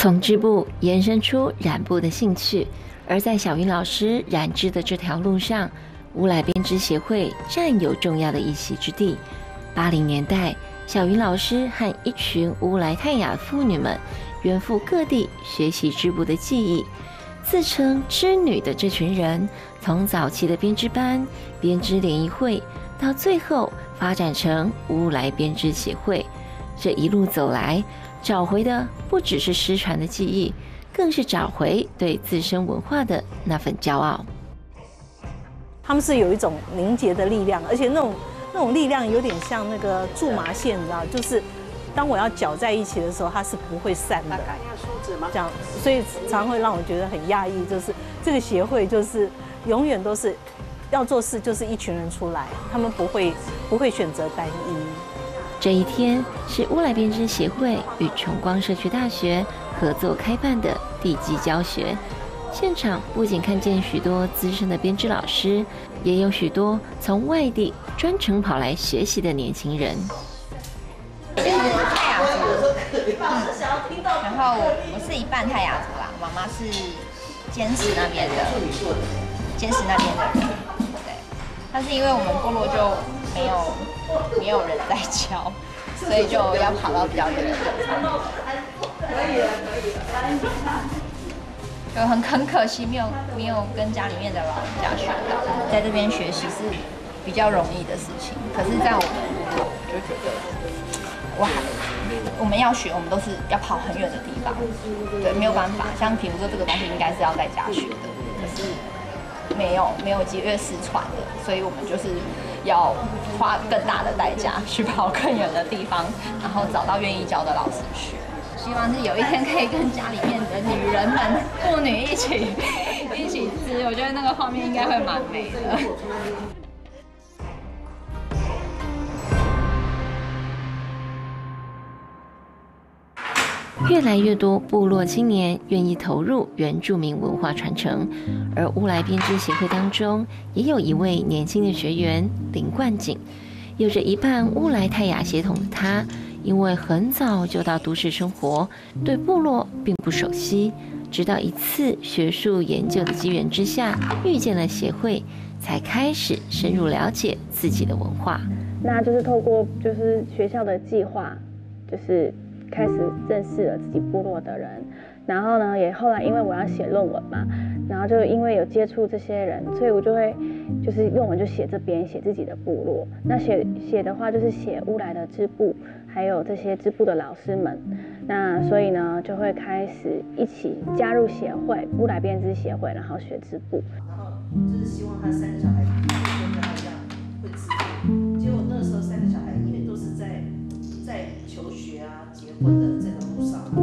从织布延伸出染布的兴趣，而在小云老师染织的这条路上，乌来编织协会占有重要的一席之地。80年代，小云老师和一群乌来泰雅妇女们远赴各地学习织布的技艺。自称织女的这群人，从早期的编织班、编织联谊会，到最后发展成乌来编织协会。这一路走来，找回的不只是失传的记忆，更是找回对自身文化的那份骄傲。 他们是有一种凝结的力量，而且那种力量有点像那个苎麻线，你知道，就是当我要搅在一起的时候，它是不会散的。这样，所以常会让我觉得很讶异，就是这个协会就是永远都是要做事，就是一群人出来，他们不会选择单一。 这一天是乌来编织协会与崇光社区大学合作开办的地基教学。现场不仅看见许多资深的编织老师，也有许多从外地专程跑来学习的年轻人。 泰雅族，然后我是一半泰雅族啦，妈妈是尖石那边的人，对。但是因为我们部落就没有人在教，所以就要跑到比较远的地方。就很可惜，没有跟家里面的老人家学到，在这边学习是比较容易的事情。可是，在我们部落，我就觉得，我们要学，我们都是要跑很远的地方，对，没有办法。像比如说这个东西应该是要在家学的，可是没有机会失传的，所以我们就是要花更大的代价去跑更远的地方，然后找到愿意教的老师学。希望是有一天可以跟家里面的女人们、妇女一起织，我觉得那个画面应该会蛮美的。 越来越多部落青年愿意投入原住民文化传承，而乌来编织协会当中也有一位年轻的学员林冠景，有着一半乌来泰雅血统的他，因为很早就到都市生活，对部落并不熟悉，直到一次学术研究的机缘之下，遇见了协会，才开始深入了解自己的文化。 那就是透过就是学校的计划，就是开始认识了自己部落的人，然后呢，也后来因为我要写论文嘛，然后就因为有接触这些人，所以我就会就是论文就写这边写自己的部落。那写的话就是写乌来的织布，还有这些织布的老师们。那所以呢，就会开始一起加入协会乌来编织协会，然后学织布。 然后就是希望他3个小孩跟着他一样会织布。结果那时候3个小孩因为都是在求学啊、结婚的这个路上。